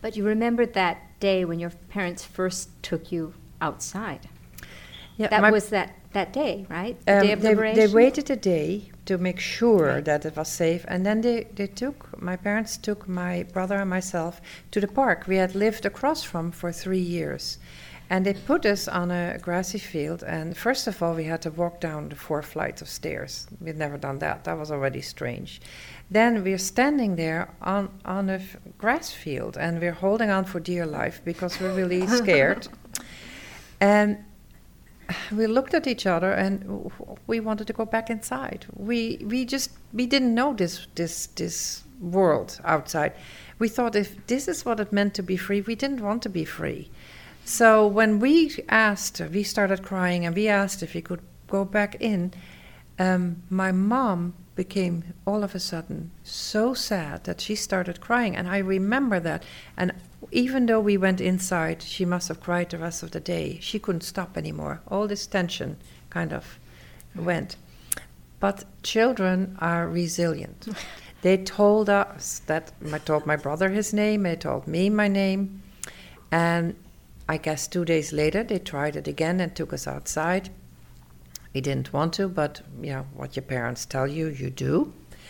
But you remembered that day when your parents first took you outside. Yeah, That was that day, right? The day of liberation? They waited a day to make sure that it was safe, and then my parents took my brother and myself to the park we had lived across from for 3 years. And they put us on a grassy field, and first of all we had to walk down the 4 flights of stairs. We'd never done that. That was already strange. Then we're standing there on a grass field, and we're holding on for dear life because we're really scared. And we looked at each other, and we wanted to go back inside. We didn't know this world outside. We thought if this is what it meant to be free, we didn't want to be free. So when we started crying, and we asked if we could go back in, my mom became all of a sudden so sad that she started crying, and I remember that. And even though we went inside, she must have cried the rest of the day. She couldn't stop anymore. All this tension kind of went. But children are resilient. They told us that, I told my brother his name, they told me my name, and I guess 2 days later they tried it again and took us outside. We didn't want to, but what your parents tell you, you do.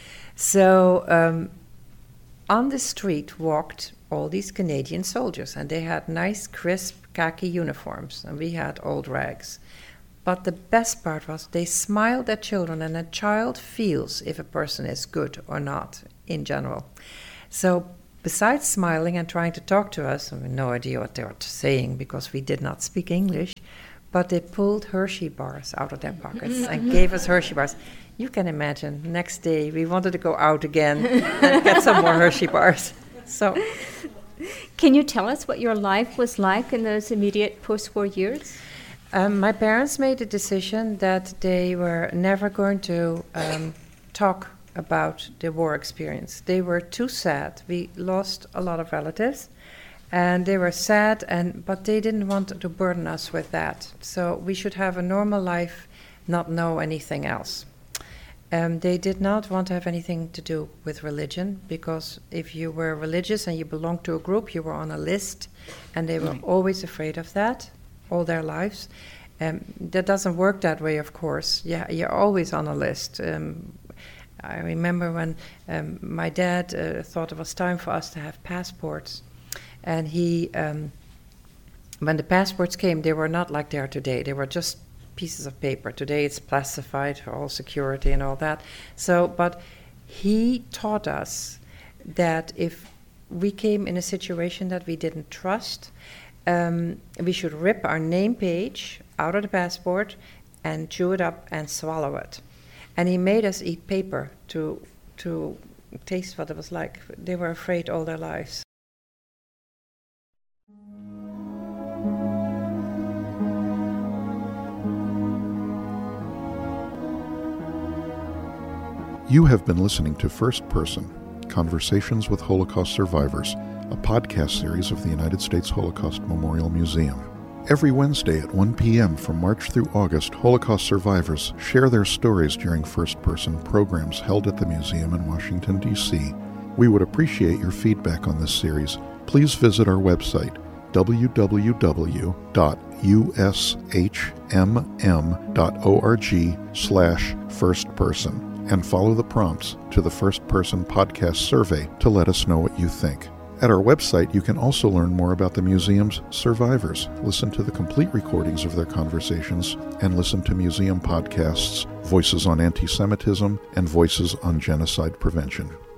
So on the street walked all these Canadian soldiers, and they had nice, crisp khaki uniforms, and we had old rags. But the best part was they smiled at children, and a child feels if a person is good or not in general. So besides smiling and trying to talk to us, we had no idea what they were saying because we did not speak English, but they pulled Hershey bars out of their pockets and gave us Hershey bars. You can imagine, next day we wanted to go out again and get some more Hershey bars. So, can you tell us what your life was like in those immediate post-war years? My parents made a decision that they were never going to talk about the war experience. They were too sad. We lost a lot of relatives, and they were sad, but they didn't want to burden us with that. So we should have a normal life, not know anything else. They did not want to have anything to do with religion, because if you were religious and you belonged to a group, you were on a list, and they were always afraid of that all their lives. That doesn't work that way, of course. Yeah, you're always on a list. I remember when my dad thought it was time for us to have passports, and he, when the passports came, they were not like they are today. They were just pieces of paper. Today it's classified for all security and all that. So, but he taught us that if we came in a situation that we didn't trust, we should rip our name page out of the passport and chew it up and swallow it. And he made us eat paper to taste what it was like. They were afraid all their lives. You have been listening to First Person, Conversations with Holocaust Survivors, a podcast series of the United States Holocaust Memorial Museum. Every Wednesday at 1 p.m. from March through August, Holocaust survivors share their stories during first-person programs held at the museum in Washington, D.C. We would appreciate your feedback on this series. Please visit our website, www.ushmm.org/firstperson, and follow the prompts to the First Person Podcast Survey to let us know what you think. At our website, you can also learn more about the museum's survivors, listen to the complete recordings of their conversations, and listen to museum podcasts, Voices on Anti-Semitism and Voices on Genocide Prevention.